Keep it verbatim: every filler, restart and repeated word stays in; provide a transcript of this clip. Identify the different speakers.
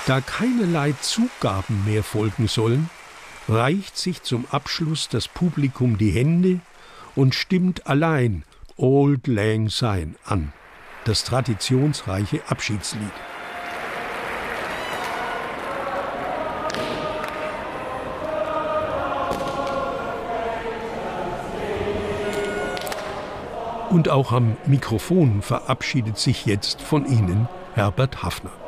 Speaker 1: Da keinerlei Zugaben mehr folgen sollen, reicht sich zum Abschluss das Publikum die Hände und stimmt allein Auld Lang Syne an, das traditionsreiche Abschiedslied. Und auch am Mikrofon verabschiedet sich jetzt von Ihnen Herbert Haffner.